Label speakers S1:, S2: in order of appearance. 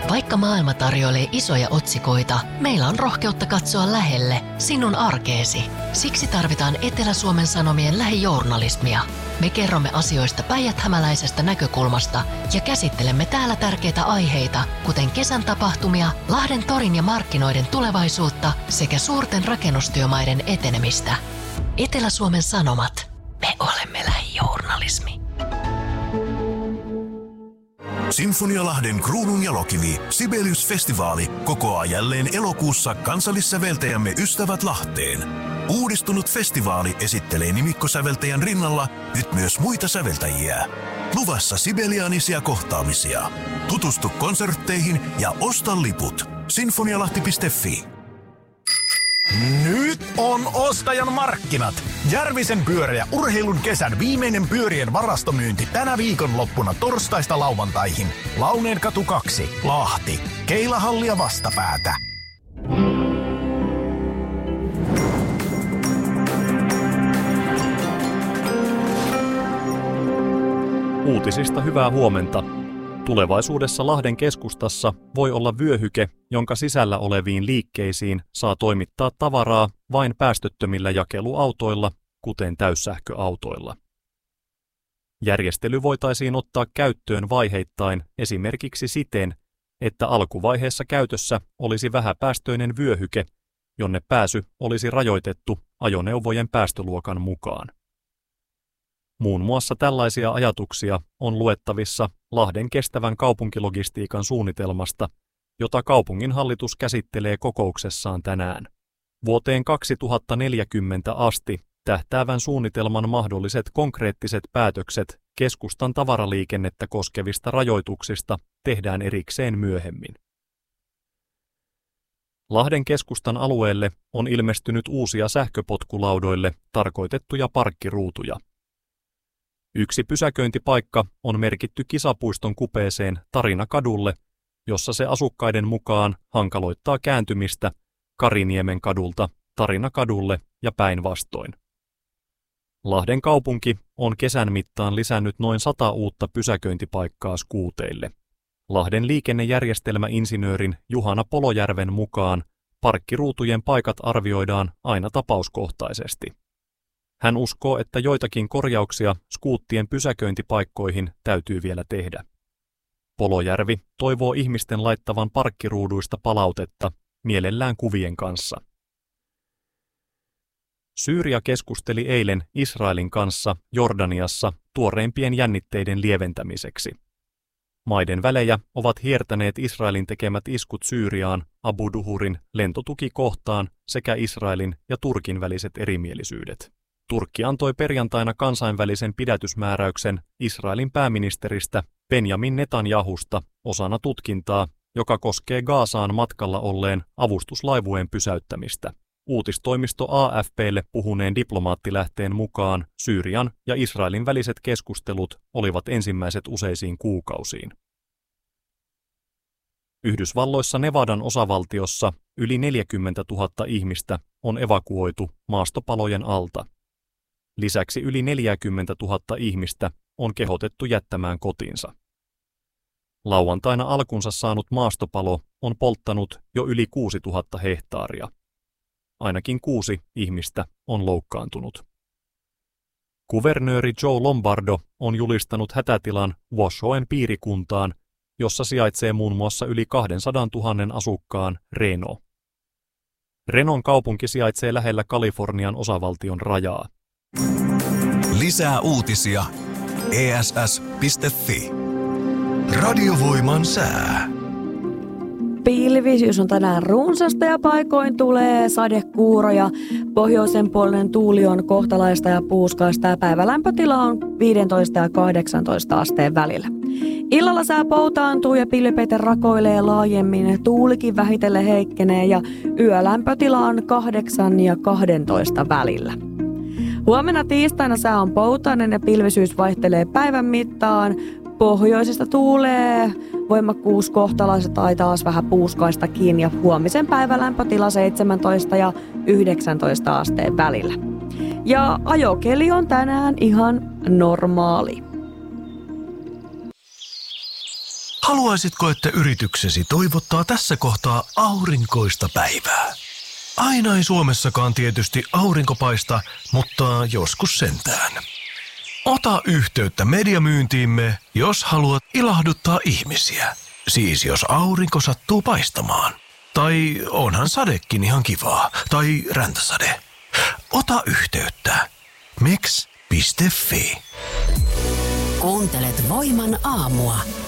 S1: Vaikka maailma tarjoilee isoja otsikoita, meillä on rohkeutta katsoa lähelle, sinun arkeesi. Siksi tarvitaan Etelä-Suomen Sanomien lähijournalismia. Me kerromme asioista päijäthämäläisestä näkökulmasta ja käsittelemme täällä tärkeitä aiheita, kuten kesän tapahtumia, Lahden torin ja markkinoiden tulevaisuutta sekä suurten rakennustyömaiden etenemistä. Etelä-Suomen Sanomat. Me olemme lähijournalismi.
S2: Sinfonialahden kruununjalokivi Sibelius-festivaali kokoaa jälleen elokuussa kansallissäveltäjämme Ystävät Lahteen. Uudistunut festivaali esittelee nimikkosäveltäjän rinnalla nyt myös muita säveltäjiä. Luvassa sibeliaanisia kohtaamisia. Tutustu konsertteihin ja osta liput. Sinfonialahti.fi.
S3: Nyt on ostajan markkinat. Järvisen pyörä ja urheilun kesän viimeinen pyörien varastomyynti tänä viikonloppuna torstaista lauantaihin. Launeenkatu 2, Lahti. Keilahallia vastapäätä.
S4: Uutisista hyvää huomenta. Tulevaisuudessa Lahden keskustassa voi olla vyöhyke, jonka sisällä oleviin liikkeisiin saa toimittaa tavaraa vain päästöttömillä jakeluautoilla, kuten täyssähköautoilla. Järjestely voitaisiin ottaa käyttöön vaiheittain esimerkiksi siten, että alkuvaiheessa käytössä olisi vähäpäästöinen vyöhyke, jonne pääsy olisi rajoitettu ajoneuvojen päästöluokan mukaan. Muun muassa tällaisia ajatuksia on luettavissa Lahden kestävän kaupunkilogistiikan suunnitelmasta, jota kaupunginhallitus käsittelee kokouksessaan tänään. Vuoteen 2040 asti tähtäävän suunnitelman mahdolliset konkreettiset päätökset keskustan tavaraliikennettä koskevista rajoituksista tehdään erikseen myöhemmin. Lahden keskustan alueelle on ilmestynyt uusia sähköpotkulaudoille tarkoitettuja parkkiruutuja. Yksi pysäköintipaikka on merkitty kisapuiston kupeeseen Tarinakadulle, jossa se asukkaiden mukaan hankaloittaa kääntymistä Kariniemen kadulta Tarinakadulle ja päinvastoin. Lahden kaupunki on kesän mittaan lisännyt noin 100 uutta pysäköintipaikkaa skuuteille. Lahden liikennejärjestelmäinsinöörin Juhana Polojärven mukaan parkkiruutujen paikat arvioidaan aina tapauskohtaisesti. Hän uskoo, että joitakin korjauksia skuuttien pysäköintipaikkoihin täytyy vielä tehdä. Polojärvi toivoo ihmisten laittavan parkkiruuduista palautetta, mielellään kuvien kanssa. Syyria keskusteli eilen Israelin kanssa Jordaniassa tuoreimpien jännitteiden lieventämiseksi. Maiden välejä ovat hiertäneet Israelin tekemät iskut Syyriaan, Abu Duhurin lentotukikohtaan sekä Israelin ja Turkin väliset erimielisyydet. Turkki antoi perjantaina kansainvälisen pidätysmääräyksen Israelin pääministeristä Benjamin Netanyahusta osana tutkintaa, joka koskee Gazaan matkalla olleen avustuslaivueen pysäyttämistä. Uutistoimisto AFP:lle puhuneen diplomaattilähteen mukaan Syyrian ja Israelin väliset keskustelut olivat ensimmäiset useisiin kuukausiin. Yhdysvalloissa Nevadan osavaltiossa yli 40 000 ihmistä on evakuoitu maastopalojen alta. Lisäksi yli 40 000 ihmistä on kehotettu jättämään kotinsa. Lauantaina alkunsa saanut maastopalo on polttanut jo yli 6 000 hehtaaria. Ainakin 6 ihmistä on loukkaantunut. Kuvernööri Joe Lombardo on julistanut hätätilan Washoen piirikuntaan, jossa sijaitsee muun muassa yli 200 000 asukkaan Reno. Renon kaupunki sijaitsee lähellä Kalifornian osavaltion rajaa.
S2: Lisää uutisia ess.fi. Radiovoiman sää.
S5: Pilvisyys on tänään runsasta ja paikoin tulee sadekuuroja. Pohjoisen puolinen tuuli on kohtalaista ja puuskaista ja päivälämpötila on 15 ja 18 asteen välillä. Illalla sää poutaantuu ja pilvipeite rakoilee laajemmin, tuulikin vähitellen heikkenee ja yölämpötila on 8 ja 12 välillä. Huomenna tiistaina sää on poutainen ja pilvisyys vaihtelee päivän mittaan. Pohjoisesta tuulee voimakkuus kohtalaista tai taas vähän puuskaistakin ja huomisen päivälämpötila 17 ja 19 asteen välillä. Ja ajokeli on tänään ihan normaali.
S2: Haluaisitko, että yrityksesi toivottaa tässä kohtaa aurinkoista päivää? Aina ei Suomessakaan tietysti aurinko paista, mutta joskus sentään. Ota yhteyttä mediamyyntiimme, jos haluat ilahduttaa ihmisiä. Siis jos aurinko sattuu paistamaan. Tai onhan sadekin ihan kivaa. Tai räntäsade. Ota yhteyttä. Meks.fi.
S6: Kuuntelet Voiman aamua.